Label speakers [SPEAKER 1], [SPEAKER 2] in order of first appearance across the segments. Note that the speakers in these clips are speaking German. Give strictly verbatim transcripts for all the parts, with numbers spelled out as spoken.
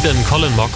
[SPEAKER 1] Frieden, Colin Mock.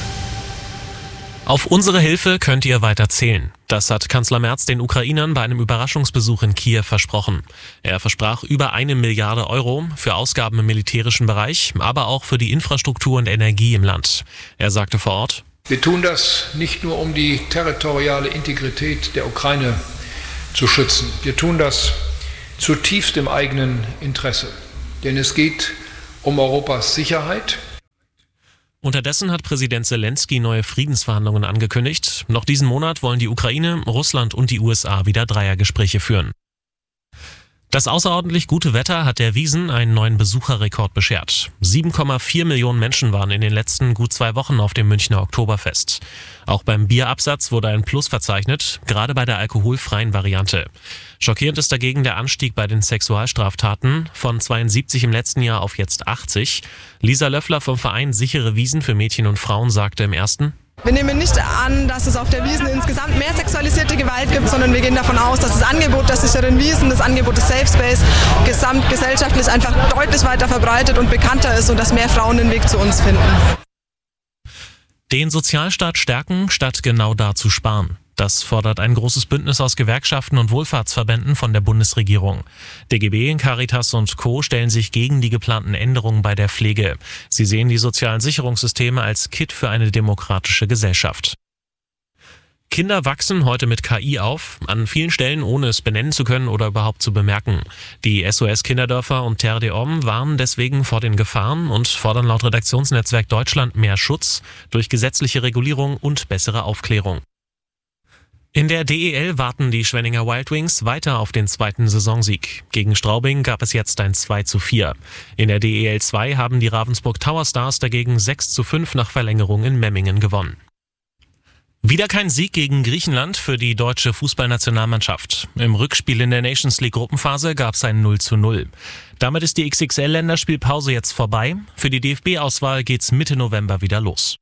[SPEAKER 1] Auf unsere Hilfe könnt ihr weiter zählen. Das hat Kanzler Merz den Ukrainern bei einem Überraschungsbesuch in Kiew versprochen. Er versprach über eine Milliarde Euro für Ausgaben im militärischen Bereich, aber auch für die Infrastruktur und Energie im Land. Er sagte vor Ort:
[SPEAKER 2] Wir tun das nicht nur, um die territoriale Integrität der Ukraine zu schützen. Wir tun das zutiefst im eigenen Interesse. Denn es geht um Europas Sicherheit.
[SPEAKER 1] Unterdessen hat Präsident Zelensky neue Friedensverhandlungen angekündigt. Noch diesen Monat wollen die Ukraine, Russland und die U S A wieder Dreiergespräche führen. Das außerordentlich gute Wetter hat der Wiesn einen neuen Besucherrekord beschert. sieben Komma vier Millionen Menschen waren in den letzten gut zwei Wochen auf dem Münchner Oktoberfest. Auch beim Bierabsatz wurde ein Plus verzeichnet, gerade bei der alkoholfreien Variante. Schockierend ist dagegen der Anstieg bei den Sexualstraftaten von zweiundsiebzig im letzten Jahr auf jetzt achtzig. Lisa Löffler vom Verein Sichere Wiesn für Mädchen und Frauen sagte im ersten:
[SPEAKER 3] Wir nehmen nicht an, dass es auf der Wiesn insgesamt mehr sexualisierte Gewalt gibt, sondern wir gehen davon aus, dass das Angebot der sicheren Wiesn, das Angebot des Safe Space, gesamtgesellschaftlich einfach deutlich weiter verbreitet und bekannter ist und dass mehr Frauen den Weg zu uns finden.
[SPEAKER 1] Den Sozialstaat stärken, statt genau da zu sparen. Das fordert ein großes Bündnis aus Gewerkschaften und Wohlfahrtsverbänden von der Bundesregierung. D G B, Caritas und Co. stellen sich gegen die geplanten Änderungen bei der Pflege. Sie sehen die sozialen Sicherungssysteme als Kitt für eine demokratische Gesellschaft. Kinder wachsen heute mit K I auf, an vielen Stellen ohne es benennen zu können oder überhaupt zu bemerken. Die S O S Kinderdörfer und Terre des Hommes warnen deswegen vor den Gefahren und fordern laut Redaktionsnetzwerk Deutschland mehr Schutz durch gesetzliche Regulierung und bessere Aufklärung. In der D E L warten die Schwenninger Wild Wings weiter auf den zweiten Saisonsieg. Gegen Straubing gab es jetzt ein zwei zu vier. In der D E L zwei haben die Ravensburg Tower Stars dagegen sechs zu fünf nach Verlängerung in Memmingen gewonnen. Wieder kein Sieg gegen Griechenland für die deutsche Fußballnationalmannschaft. Im Rückspiel in der Nations League Gruppenphase gab es ein null zu null. Damit ist die X X L-Länderspielpause jetzt vorbei. Für die D F B-Auswahl geht's Mitte November wieder los.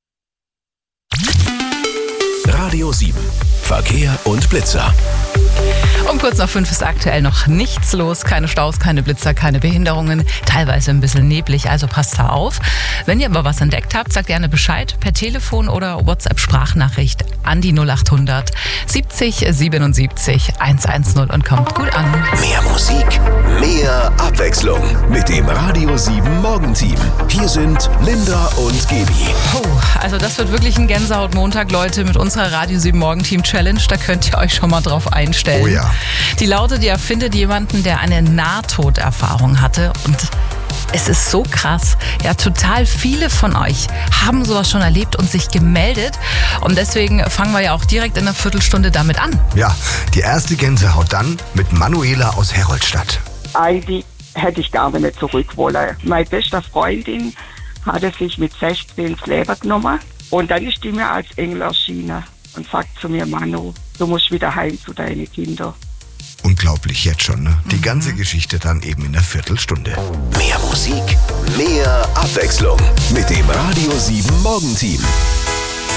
[SPEAKER 4] Radio sieben. Verkehr und Blitzer.
[SPEAKER 5] Um kurz nach fünf ist aktuell noch nichts los. Keine Staus, keine Blitzer, keine Behinderungen. Teilweise ein bisschen neblig, also passt da auf. Wenn ihr aber was entdeckt habt, sagt gerne Bescheid per Telefon oder WhatsApp-Sprachnachricht an die null acht hundert siebzig siebenundsiebzig hundertzehn und kommt gut an.
[SPEAKER 4] Mehr Musik, mehr Abwechslung mit dem Radio sieben Morgenteam. Hier sind Linda und Gaby.
[SPEAKER 5] Oh, also das wird wirklich ein Gänsehaut-Montag, Leute, mit unserer Radio sieben Morgenteam Challenge. Da könnt ihr euch schon mal drauf einstellen.
[SPEAKER 6] Oh ja.
[SPEAKER 5] Die lautet: Ihr findet jemanden, der eine Nahtoderfahrung hatte, und es ist so krass. Ja, total viele von euch haben sowas schon erlebt und sich gemeldet. Und deswegen fangen wir ja auch direkt in einer Viertelstunde damit an.
[SPEAKER 6] Ja, die erste Gänsehaut dann mit Manuela aus Heroldstadt.
[SPEAKER 7] Eigentlich hätte ich gar nicht mehr zurück wollen. Meine beste Freundin hatte sich mit sechzehn das Leben genommen. Und dann ist die mir als Engel erschienen und sagt zu mir: Manu, du musst wieder heim zu deinen Kindern.
[SPEAKER 6] Unglaublich jetzt schon, ne? Die ganze Geschichte dann eben in der Viertelstunde.
[SPEAKER 4] Mehr Musik, mehr Abwechslung mit dem Radio sieben Morgenteam.